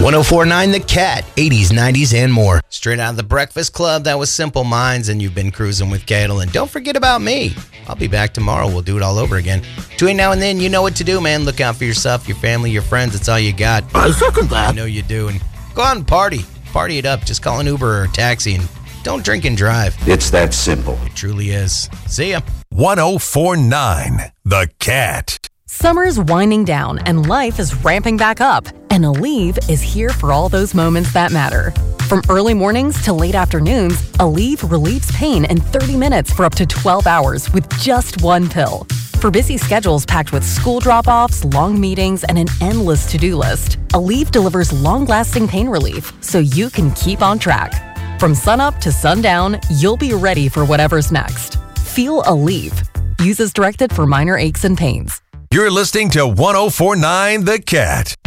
1049 The Cat, 80s, 90s, and more. Straight out of the Breakfast Club, that was Simple Minds, and you've been cruising with Cadel. And don't forget about me. I'll be back tomorrow. We'll do it all over again. Between now and then, you know what to do, man. Look out for yourself, your family, your friends. It's all you got. I second that. I know you do. And go out and party. Party it up. Just call an Uber or a taxi, and don't drink and drive. It's that simple. It truly is. See ya. 1049 The Cat. Summer's winding down and life is ramping back up. And Aleve is here for all those moments that matter. From early mornings to late afternoons, Aleve relieves pain in 30 minutes for up to 12 hours with just one pill. For busy schedules packed with school drop-offs, long meetings, and an endless to-do list, Aleve delivers long-lasting pain relief so you can keep on track. From sunup to sundown, you'll be ready for whatever's next. Feel Aleve. Use as directed for minor aches and pains. You're listening to 1049 The Cat.